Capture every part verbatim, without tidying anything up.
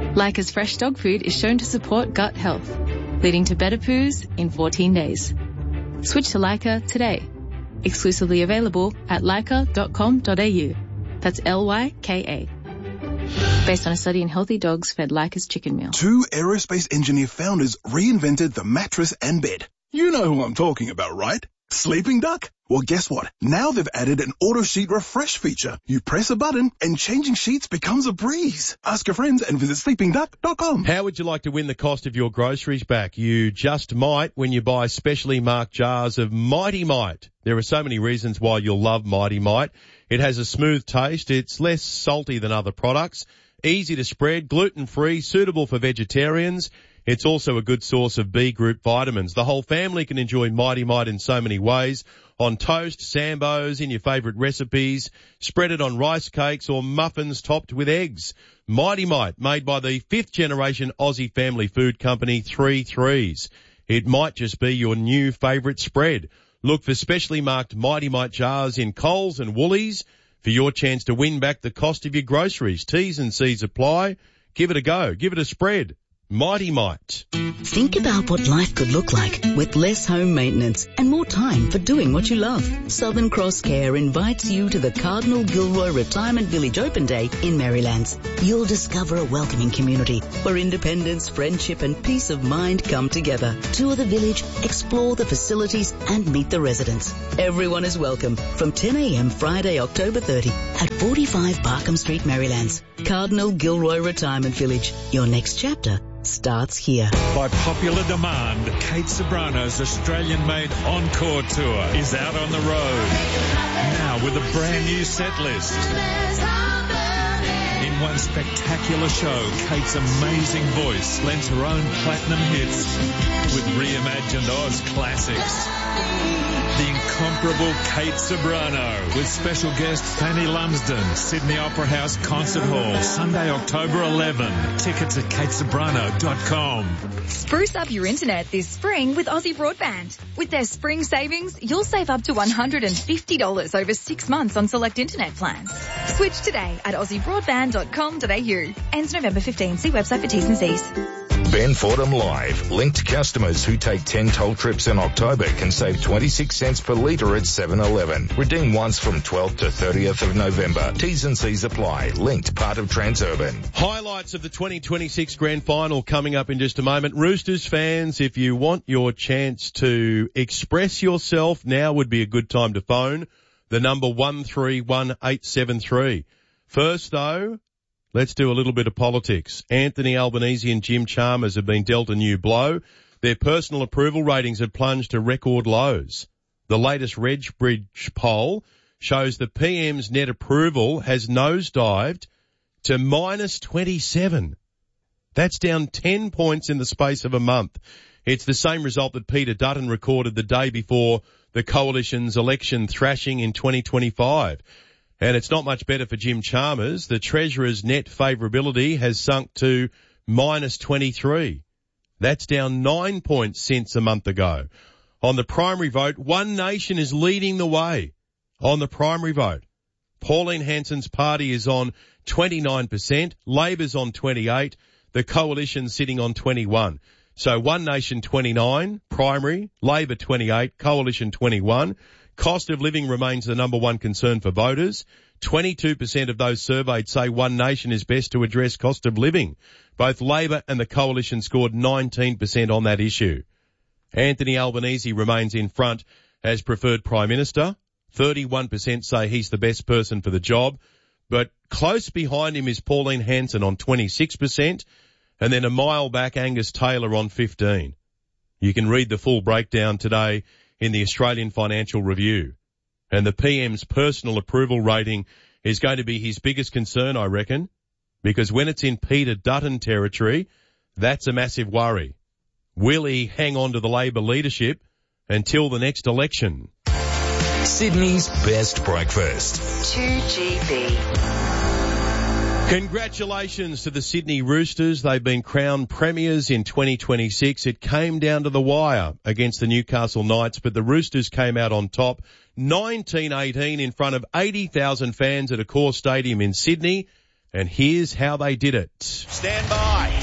Leica's fresh dog food is shown to support gut health, leading to better poos in fourteen days. Switch to Leica today. Exclusively available at leica dot com dot a u. That's L Y K A. Based on a study in healthy dogs fed Leica's chicken meal. Two aerospace engineer founders reinvented the mattress and bed. You know who I'm talking about, right? Sleeping Duck? Well, guess what? Now they've added an auto sheet refresh feature. You press a button and changing sheets becomes a breeze. Ask your friends and visit sleeping duck dot com. How would you like to win the cost of your groceries back? You just might when you buy specially marked jars of Mighty Mite. There are so many reasons why you'll love Mighty Mite. It has a smooth taste. It's less salty than other products. Easy to spread, gluten-free, suitable for vegetarians. It's also a good source of B group vitamins. The whole family can enjoy Mighty Mite in so many ways. On toast, sambos, in your favourite recipes. Spread it on rice cakes or muffins topped with eggs. Mighty Mite, made by the fifth generation Aussie family food company Three Threes. It might just be your new favourite spread. Look for specially marked Mighty Mite jars in Coles and Woolies for your chance to win back the cost of your groceries. T's and C's apply. Give it a go. Give it a spread. Mighty Mite. Think about what life could look like with less home maintenance and more time for doing what you love. Southern Cross Care invites you to the Cardinal Gilroy Retirement Village Open Day in Marylands. You'll discover a welcoming community where independence, friendship and peace of mind come together. Tour the village, explore the facilities and meet the residents. Everyone is welcome from ten a.m. Friday, October thirtieth at forty-five Barkham Street, Marylands. Cardinal Gilroy Retirement Village. Your next chapter starts here. By popular demand, Kate Sobrano's Australian-made Encore Tour is out on the road. Now with a brand new set list. In one spectacular show, Kate's amazing voice lends her own platinum hits with reimagined Oz classics. The incomparable Kate Sobrano with special guest Fanny Lumsden, Sydney Opera House Concert Hall, Sunday, October eleventh. Tickets at kate sobrano dot com. Spruce up your internet this spring with Aussie Broadband. With their spring savings, you'll save up to one hundred fifty dollars over six months on select internet plans. Switch today at aussie broadband dot com dot a u. Ends November fifteenth. See website for T's and C's. Ben Fordham Live. Linked customers who take ten toll trips in October can save twenty-six cents per litre at seven eleven. Redeem once from twelfth to thirtieth of November. T's and C's apply. Linked, part of Transurban. Highlights of the twenty twenty-six Grand Final coming up in just a moment. Roosters fans, if you want your chance to express yourself, now would be a good time to phone the number one three one eight seven three. First, though, let's do a little bit of politics. Anthony Albanese and Jim Chalmers have been dealt a new blow. Their personal approval ratings have plunged to record lows. The latest RegBridge poll shows the P M's net approval has nosedived to minus twenty-seven. That's down ten points in the space of a month. It's the same result that Peter Dutton recorded the day before the Coalition's election thrashing in twenty twenty-five. And it's not much better for Jim Chalmers. The Treasurer's net favourability has sunk to minus twenty-three. That's down nine points since a month ago. On the primary vote, One Nation is leading the way. On the primary vote, Pauline Hanson's party is on twenty-nine percent, Labor's on twenty-eight, the Coalition sitting on twenty-one. So One Nation twenty-nine, primary, Labor twenty-eight, Coalition twenty-one. Cost of living remains the number one concern for voters. twenty-two percent of those surveyed say One Nation is best to address cost of living. Both Labor and the Coalition scored nineteen percent on that issue. Anthony Albanese remains in front as preferred Prime Minister. thirty-one percent say he's the best person for the job. But close behind him is Pauline Hanson on twenty-six percent. And then a mile back, Angus Taylor on fifteen. You can read the full breakdown today in the Australian Financial Review. And the P M's personal approval rating is going to be his biggest concern, I reckon, because when it's in Peter Dutton territory, that's a massive worry. Will he hang on to the Labor leadership until the next election? Sydney's best breakfast. two G B. Congratulations to the Sydney Roosters. They've been crowned premiers in twenty twenty-six. It came down to the wire against the Newcastle Knights, but the Roosters came out on top, nineteen eighteen in front of eighty thousand fans at Accor Stadium in Sydney. And here's how they did it. Stand by.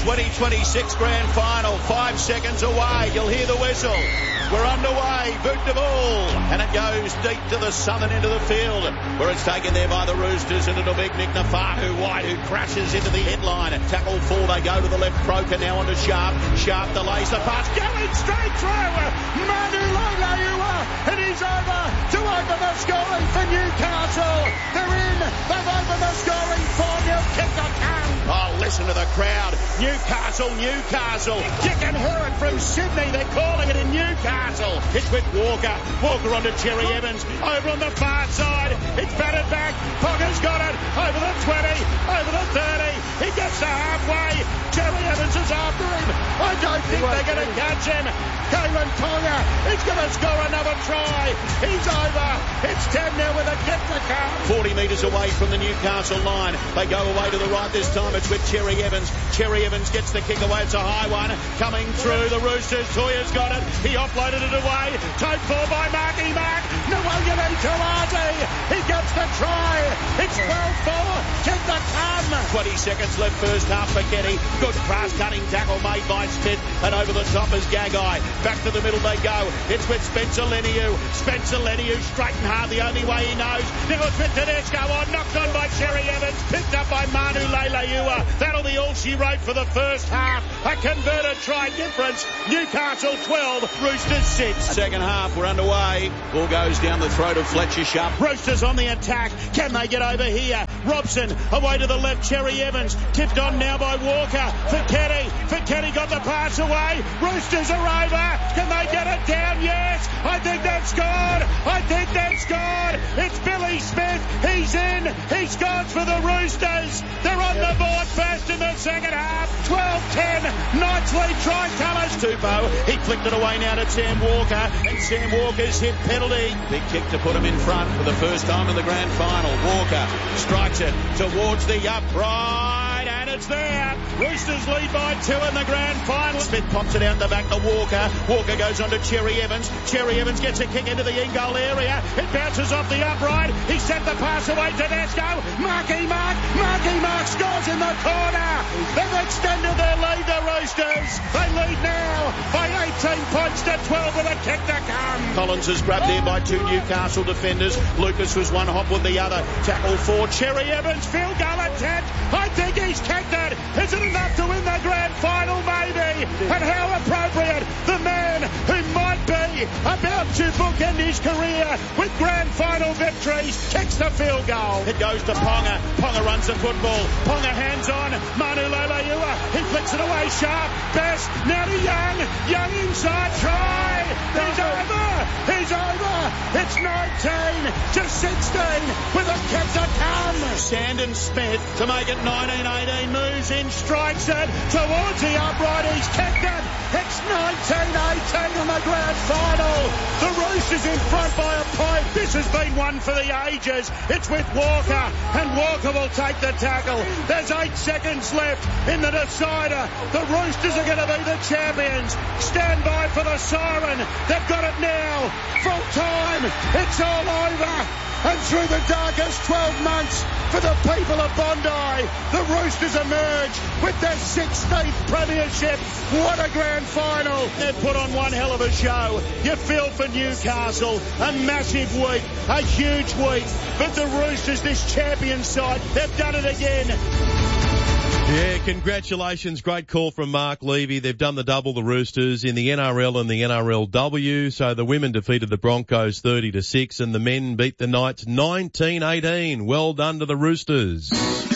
twenty twenty-six Grand Final, five seconds away. You'll hear the whistle. We're underway. Boot the ball. And it goes deep to the southern end of the field, where it's taken there by the Roosters, and it'll be Nick Nafatu White, who crashes into the headline. Tackle four, they go to the left. Croker now onto Sharp. Sharp delays the pass. Going straight through. Manu Leilua. It is over to open the scoring for Newcastle. They're in. They've opened the scoring. four nil. Kick the count. Oh, listen to the crowd. Newcastle, Newcastle. You can hear it from Sydney. They're calling it in Newcastle. It's with Walker. Walker onto Cherry Evans. Over on the far side. It's batted back. Ponga's got it. Over the twenty. Over the thirty. He gets to halfway. Cherry Evans is after him. I don't think they're going to catch him. Kalen Ponga. He's going to score another try. He's over. It's ten nil with a kick to come. forty metres away from the Newcastle line. They go away to the right this time. It's with Cherry Evans. Cherry Evans gets the kick away. It's a high one. Coming through the Roosters. Toya's got it. He offloaded it away. Towed for by Marky Mark. Nawalgani Tawati. He gets the try. It's twelve four. Kick the come. twenty seconds left first half for Kenny. Good cross-cutting tackle made by Smith. And over the top is Gagai. Back to the middle they go. It's with Spencer Leniu. Spencer Leniu straight and hard, the only way he knows. Now it's with Tedesco on. Knocked on by Cherry Evans. Picked up by Manu Leilua. That'll be all she wrote for the first half. A converted try difference. Newcastle twelve, Roosters six. Second half, we're underway. Ball goes down the throat of Fletcher Sharp. Roosters on the attack. Can they get over here? Robson away to the left. Cherry Evans tipped on now by Walker. Feketi. Feketi got the pass away. Roosters are over. Can they get it down? Yes. I think they've scored. I think they've scored. It's Billy Smith. He's in. He scores for the Roosters. They're on the board first in the second half. twelve ten. Knights lead Tricolours. Tupou. He flicked it away now to Sam Walker. And Sam Walker's hit penalty. Big kick to put him in front for the first time in the grand final. Walker strikes it towards the upright. And it's there. Roosters lead by two in the grand final. Smith pops it out the back to Walker. Walker goes on to Cherry Evans. Cherry Evans gets a kick into the in-goal area. It bounces off the upright. He sent the pass away to Tedesco. Marky Mark. Marky Mark scores in the corner. They've extended their lead, the Roosters. They lead now by eighteen points to twelve with a kick to come. Collins is grabbed there by two Newcastle defenders. Lucas was one hop with the other. Tackle for Cherry Evans. Field goal attempt. I think he's kicked it. Is it enough to win the grand final? Maybe. And how appropriate. The man who might be about to bookend his career with grand final victories kicks the field goal. It goes to Ponga. Ponga runs the football. Ponga hands on. Manu Leilua. He flicks it away sharp. Best. Now to Young. Young inside. Try. He's over. He's over. It's nineteen to sixteen with a kick to come. Sandon Smith to make it nineteen eighteen. Moves in. Strikes it towards the upright. He's kicked it. It's nineteen eighteen in the grand final. The Roosters in front by a point. This has been one for the ages. It's with Walker, and Walker will take the tackle. There's eight seconds left in the decider. The Roosters are going to be the champions. Stand by for the siren. They've got it now. Full time. It's all over. And through the darkest twelve months for the people of Bondi, the Roosters emerge with their sixteenth premiership. What a grand final. They've put on one hell of a show. You feel for Newcastle. A massive week. A huge week. But the Roosters, this champion side, they've done it again. Yeah, congratulations. Great call from Mark Levy. They've done the double, the Roosters, in the N R L and the N R L W. So the women defeated the Broncos thirty to six and the men beat the Knights nineteen eighteen. Well done to the Roosters.